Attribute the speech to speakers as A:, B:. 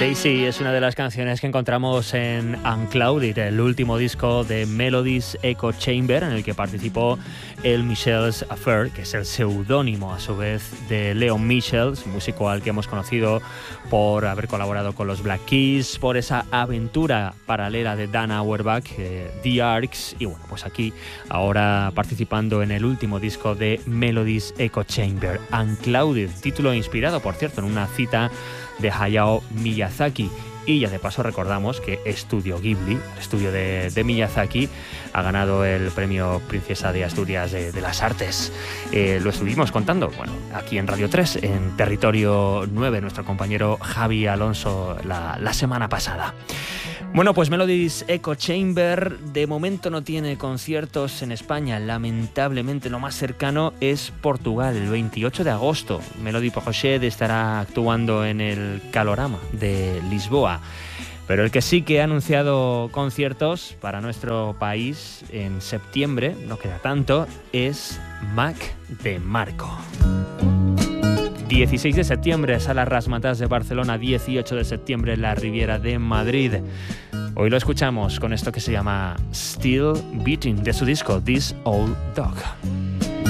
A: Daisy es una de las canciones que encontramos en Unclouded, el último disco de Melodies Echo Chamber, en el que participó el Michel's Affair, que es el seudónimo a su vez de Leon Michels, músico al que hemos conocido por haber colaborado con los Black Keys, por esa aventura paralela de Dan Auerbach, The Arcs, y bueno, pues aquí ahora participando en el último disco de Melodies Echo Chamber, Unclouded, título inspirado, por cierto, en una cita de Hayao Miyazaki. Y ya de paso recordamos que Estudio Ghibli, el estudio de Miyazaki, ha ganado el premio Princesa de Asturias de las Artes. Lo estuvimos contando, bueno, aquí en Radio 3, en Territorio 9, nuestro compañero Javi Alonso la semana pasada. Bueno, pues Melodies Echo Chamber de momento no tiene conciertos en España. Lamentablemente lo más cercano es Portugal, el 28 de agosto. Melody Porochet estará actuando en el Calorama de Lisboa. Pero el que sí que ha anunciado conciertos para nuestro país en septiembre, no queda tanto, es Mac DeMarco. 16 de septiembre, Sala Razzmatazz de Barcelona, 18 de septiembre, La Riviera de Madrid. Hoy lo escuchamos con esto que se llama Still Beating, de su disco This Old Dog.